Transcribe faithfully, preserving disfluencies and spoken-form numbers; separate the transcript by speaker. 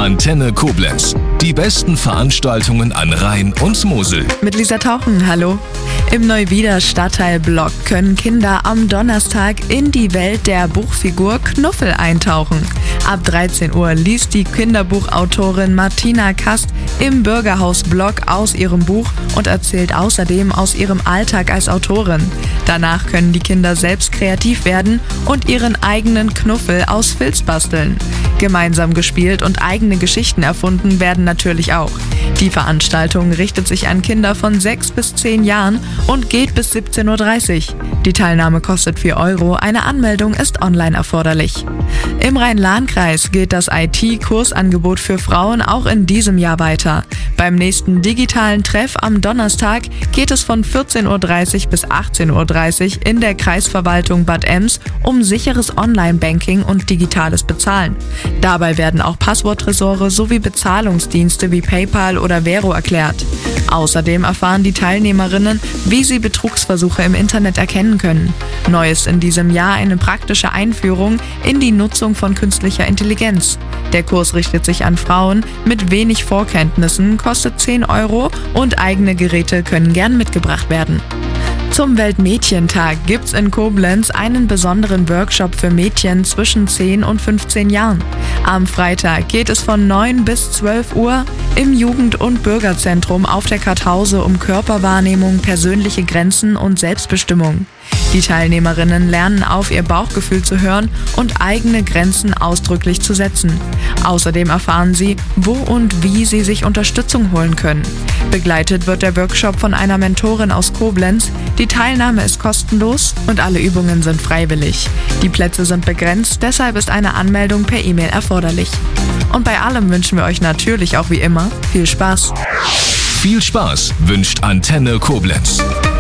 Speaker 1: Antenne Koblenz. Die besten Veranstaltungen an Rhein und Mosel.
Speaker 2: Mit Lisa Tauchen, hallo. Im Neuwieder Stadtteilblock können Kinder am Donnerstag in die Welt der Buchfigur Knuffel eintauchen. Ab dreizehn Uhr liest die Kinderbuchautorin Martina Kast im Bürgerhaus Block aus ihrem Buch und erzählt außerdem aus ihrem Alltag als Autorin. Danach können die Kinder selbst kreativ werden und ihren eigenen Knuffel aus Filz basteln. Gemeinsam gespielt und eigene Geschichten erfunden werden natürlich auch. Die Veranstaltung richtet sich an Kinder von sechs bis zehn Jahren und geht bis siebzehn Uhr dreißig. Die Teilnahme kostet vier Euro, eine Anmeldung ist online erforderlich. Im Rhein-Lahn-Kreis geht das I T-Kursangebot für Frauen auch in diesem Jahr weiter. Beim nächsten digitalen Treff am Donnerstag geht es von vierzehn Uhr dreißig bis achtzehn Uhr dreißig in der Kreisverwaltung Bad Ems um sicheres Online-Banking und digitales Bezahlen. Dabei werden auch Passworttresore sowie Bezahlungsdienste wie PayPal oder Vero erklärt. Außerdem erfahren die Teilnehmerinnen, wie sie Betrugsversuche im Internet erkennen können. Neu ist in diesem Jahr eine praktische Einführung in die Nutzung von künstlicher Intelligenz. Der Kurs richtet sich an Frauen mit wenig Vorkenntnissen, kostet zehn Euro und eigene Geräte können gern mitgebracht werden. Zum Weltmädchentag gibt's in Koblenz einen besonderen Workshop für Mädchen zwischen zehn und fünfzehn Jahren. Am Freitag geht es von neun bis zwölf Uhr im Jugend- und Bürgerzentrum auf der Kartause um Körperwahrnehmung, persönliche Grenzen und Selbstbestimmung. Die Teilnehmerinnen lernen auf ihr Bauchgefühl zu hören und eigene Grenzen ausdrücklich zu setzen. Außerdem erfahren sie, wo und wie sie sich Unterstützung holen können. Begleitet wird der Workshop von einer Mentorin aus Koblenz. Die Teilnahme ist kostenlos und alle Übungen sind freiwillig. Die Plätze sind begrenzt, deshalb ist eine Anmeldung per E-Mail erforderlich. Und bei allem wünschen wir euch natürlich auch wie immer viel Spaß.
Speaker 1: Viel Spaß wünscht Antenne Koblenz.